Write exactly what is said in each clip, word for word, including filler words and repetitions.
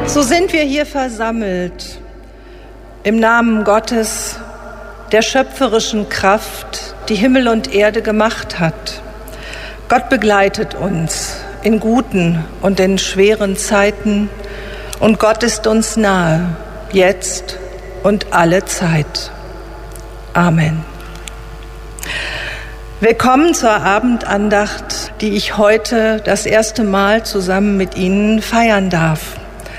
So sind wir hier versammelt im Namen Gottes, der schöpferischen Kraft, die Himmel und Erde gemacht hat. Gott begleitet uns in guten und in schweren Zeiten und Gott ist uns nahe, jetzt und alle Zeit. Amen. Willkommen zur Abendandacht, die ich heute das erste Mal zusammen mit Ihnen feiern darf.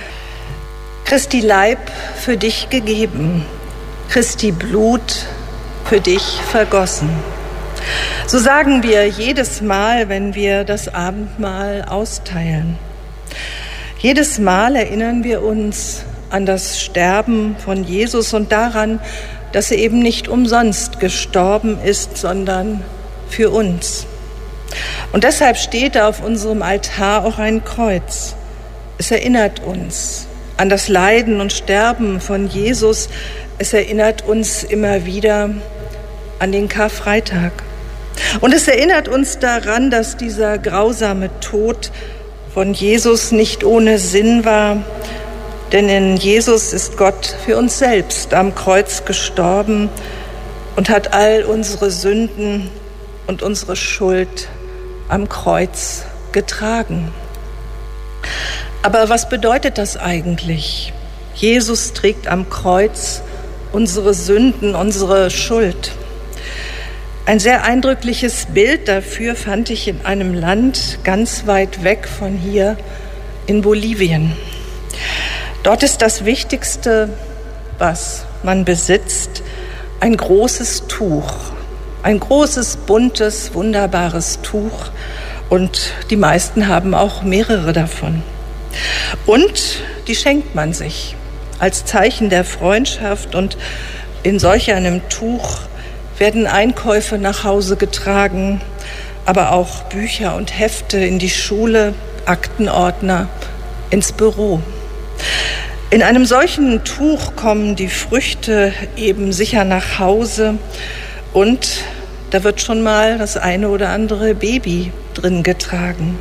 Christi Leib für dich gegeben, Christi Blut für dich vergossen. So sagen wir jedes Mal, wenn wir das Abendmahl austeilen. Jedes Mal erinnern wir uns an das Sterben von Jesus und daran, dass er eben nicht umsonst gestorben ist, sondern für uns. Und deshalb steht auf unserem Altar auch ein Kreuz. Es erinnert uns an das Leiden und Sterben von Jesus. Es erinnert uns immer wieder an den Karfreitag. Und es erinnert uns daran, dass dieser grausame Tod von Jesus nicht ohne Sinn war, denn in Jesus ist Gott für uns selbst am Kreuz gestorben und hat all unsere Sünden und unsere Schuld am Kreuz getragen. Aber was bedeutet das eigentlich? Jesus trägt am Kreuz unsere Sünden, unsere Schuld. Ein sehr eindrückliches Bild dafür fand ich in einem Land ganz weit weg von hier, in Bolivien. Dort ist das Wichtigste, was man besitzt, ein großes Tuch. Ein großes, buntes, wunderbares Tuch. Und die meisten haben auch mehrere davon. Und die schenkt man sich als Zeichen der Freundschaft. Und in solch einem Tuch werden Einkäufe nach Hause getragen, aber auch Bücher und Hefte in die Schule, Aktenordner, ins Büro. In einem solchen Tuch kommen die Früchte eben sicher nach Hause und da wird schon mal das eine oder andere Baby drin getragen.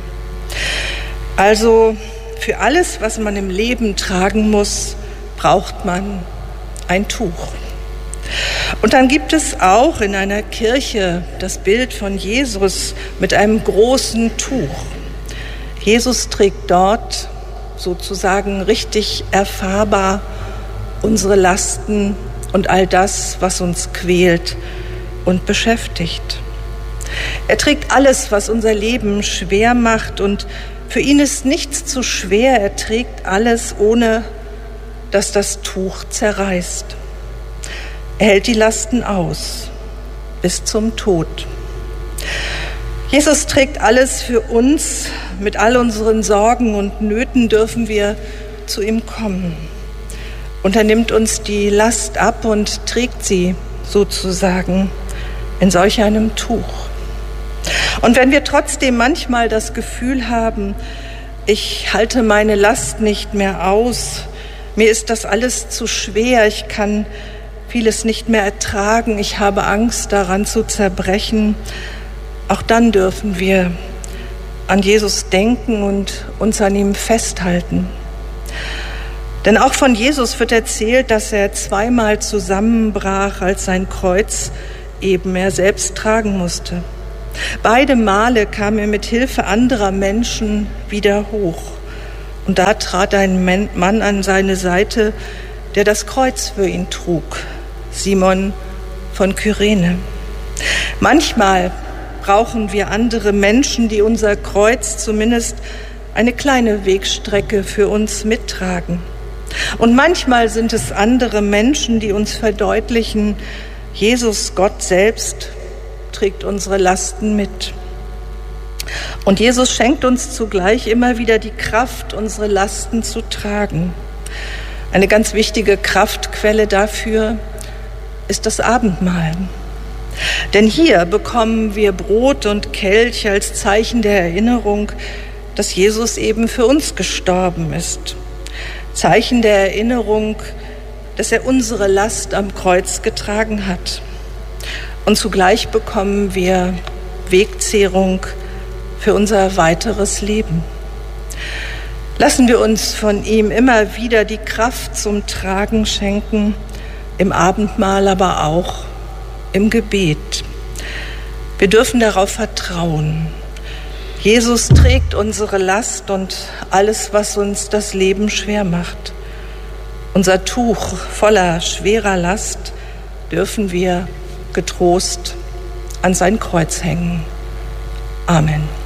Also für alles, was man im Leben tragen muss, braucht man ein Tuch. Und dann gibt es auch in einer Kirche das Bild von Jesus mit einem großen Tuch. Jesus trägt dort sozusagen richtig erfahrbar unsere Lasten und all das, was uns quält und beschäftigt. Er trägt alles, was unser Leben schwer macht und für ihn ist nichts zu schwer. Er trägt alles, ohne dass das Tuch zerreißt. Er hält die Lasten aus bis zum Tod. Jesus trägt alles für uns. Mit all unseren Sorgen und Nöten dürfen wir zu ihm kommen. Und er nimmt uns die Last ab und trägt sie sozusagen in solch einem Tuch. Und wenn wir trotzdem manchmal das Gefühl haben, ich halte meine Last nicht mehr aus, mir ist das alles zu schwer, ich kann vieles nicht mehr ertragen, ich habe Angst, daran zu zerbrechen, auch dann dürfen wir an Jesus denken und uns an ihm festhalten. Denn auch von Jesus wird erzählt, dass er zweimal zusammenbrach, als sein Kreuz eben er selbst tragen musste. Beide Male kam er mit Hilfe anderer Menschen wieder hoch. Und da trat ein Mann an seine Seite, der das Kreuz für ihn trug, Simon von Kyrene. Manchmal brauchen wir andere Menschen, die unser Kreuz zumindest eine kleine Wegstrecke für uns mittragen. Und manchmal sind es andere Menschen, die uns verdeutlichen, Jesus, Gott selbst, trägt unsere Lasten mit. Und Jesus schenkt uns zugleich immer wieder die Kraft, unsere Lasten zu tragen. Eine ganz wichtige Kraftquelle dafür ist das Abendmahl. Denn hier bekommen wir Brot und Kelch als Zeichen der Erinnerung, dass Jesus eben für uns gestorben ist. Zeichen der Erinnerung, dass er unsere Last am Kreuz getragen hat. Und zugleich bekommen wir Wegzehrung für unser weiteres Leben. Lassen wir uns von ihm immer wieder die Kraft zum Tragen schenken, im Abendmahl, aber auch im Gebet. Wir dürfen darauf vertrauen. Jesus trägt unsere Last und alles, was uns das Leben schwer macht. Unser Tuch voller schwerer Last dürfen wir getrost an sein Kreuz hängen. Amen.